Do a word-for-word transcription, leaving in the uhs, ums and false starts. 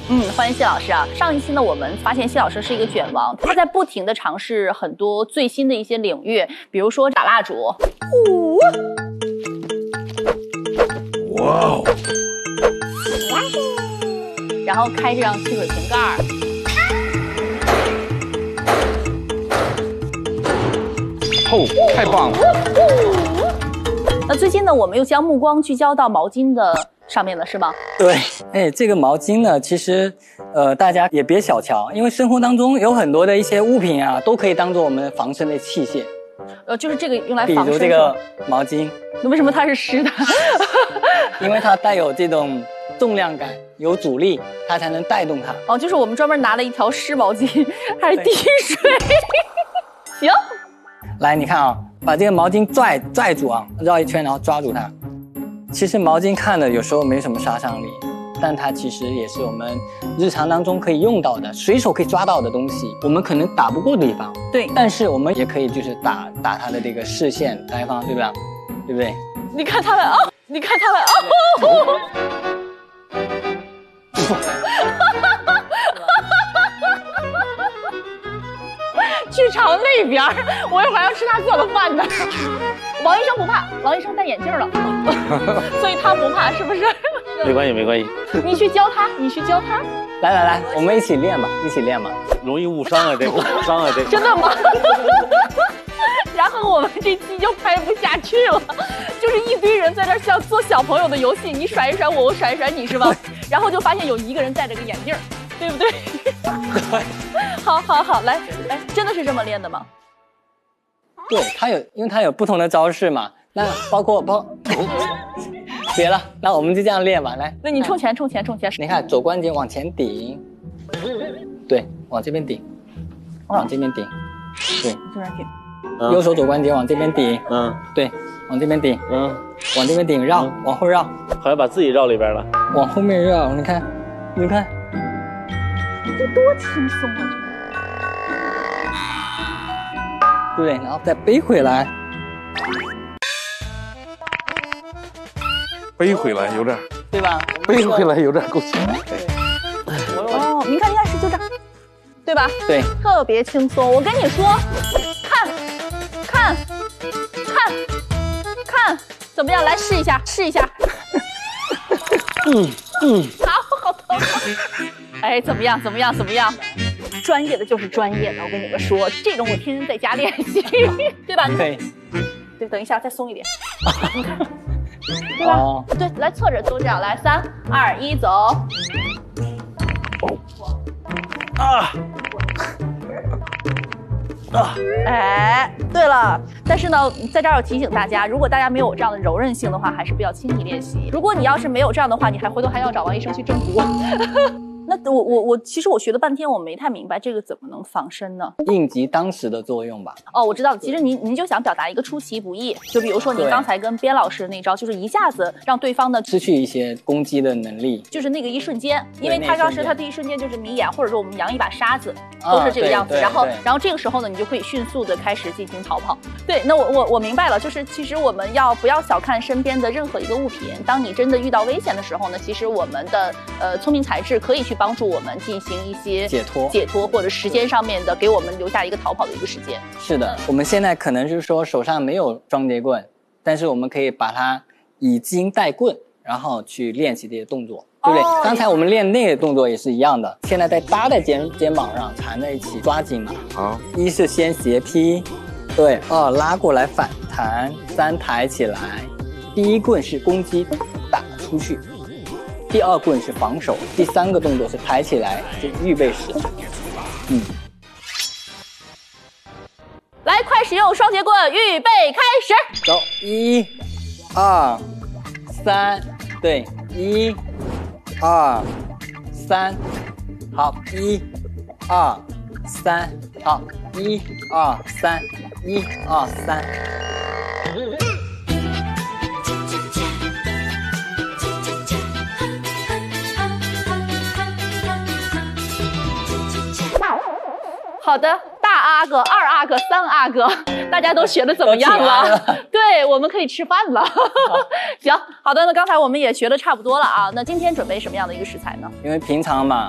嗯，欢迎谢老师啊！上一期呢，我们发现谢老师是一个卷王，他在不停的尝试很多最新的一些领域，比如说打蜡烛，呜，哇哦，然后开这样汽水瓶盖儿， 哦，太棒了！ 那最近呢，我们又将目光聚焦到毛巾的上面了，是吗？ 对，哎，这个毛巾呢，其实，呃，大家也别小瞧，因为生活当中有很多的一些物品啊，都可以当做我们防身的器械。 呃，就是这个用来比防身。 如这个毛巾， 那为什么它是湿的？ 因为它带有这种重量感，有阻力，它才能带动它。 哦，就是我们专门拿了一条湿毛巾，还是滴水。行。 来，你看啊，把这个毛巾拽拽住啊，绕一圈，然后抓住它。其实毛巾看了有时候没什么杀伤力，但它其实也是我们日常当中可以用到的，随手可以抓到的东西。我们可能打不过对方， 对， 但是我们也可以就是打打他的这个视线来方，对吧？对不对？ 你看他们啊，你看他们啊。剧场那边，我一会儿要吃他做的饭的。王医生不怕，王医生戴眼镜了，所以他不怕，是不是？ 没关系，没关系。 你去教他，你去教他。 来来来，我们一起练吧，一起练吧。 容易误伤啊，这个误伤啊，这个。 真的吗？然后我们这期就拍不下去了，就是一堆人在这像做小朋友的游戏，你甩一甩我，我甩一甩你，是吧？然后就发现有一个人戴着个眼镜，对不对？好好好，来来，真的是这么练的吗？ 对，他有，因为他有不同的招式嘛。那包括包，别了，那我们就这样练吧。来， 那你冲前，冲前，冲前。 你看肘关节往前顶，对，往这边顶，往这边顶，对， 这边顶。 右手肘关节往这边顶，嗯，对，往这边顶，嗯，往这边顶，绕，嗯、往后绕， 好像把自己绕里边了。 往后面绕，你看，你看， 这多轻松啊！ 这个，对，然后再背回来， 背回来有点， 对吧？ 背回来有点够呛。 哦，您看，您看，是就这样，对吧？ 对， 特别轻松。我跟你说，看，看，看，看，怎么样？来试一下，试一下。嗯嗯，好，好疼。哎，怎么样？怎么样？怎么样？专业的就是专业的，我跟你们说，这种我天天在家练习，对吧？ 对， 对，等一下，再松一点。你看，对吧？哦、对，来侧着都这样，来，三二一，走。啊啊！哎，对了，但是呢，在这儿要提醒大家，如果大家没有这样的柔韧性的话，还是不要轻易练习。如果你要是没有这样的话，你还回头还要找王医生去正骨。那我我我，其实我学了半天，我没太明白这个怎么能防身呢？ 应急当时的作用吧。 哦，我知道了。其实您您就想表达一个出其不意，就比如说您刚才跟边老师的那招，就是一下子让对方呢失去一些攻击的能力， 就是那个一瞬间，因为他当时他第一瞬间就是迷眼，或者说我们扬一把沙子，都是这个样子。 啊、 然后然后这个时候呢，你就可以迅速的开始进行逃跑。对，那我我我明白了，就是其实我们要不要小看身边的任何一个物品，当你真的遇到危险的时候呢，其实我们的呃聪明才智可以去帮助我们进。进行一些解脱、 解脱或者时间上面的，给我们留下一个逃跑的一个时间。 是的，嗯、我们现在可能就是说手上没有双节棍，但是我们可以把它以筋带棍，然后去练习这些动作，对不对？哦、刚才我们练那个动作也是一样的，现在再搭在肩肩膀上，缠在一起，抓紧嘛。好，一是先斜劈，对，二拉过来反弹，三抬起来，第一棍是攻击，打出去。第二棍是防守，第三个动作是抬起来，就预备时。嗯， 来，快使用双节棍，预备开始。 走，一、二、三，对，一、二、三，好，一、二、三，好，一、二、三，一、二、三。 好的，大阿哥、二阿哥、三阿哥，大家都学的怎么样了？对，我们可以吃饭了。行，好的，那刚才我们也学的差不多了啊。那今天准备什么样的一个食材呢？ 因为平常嘛。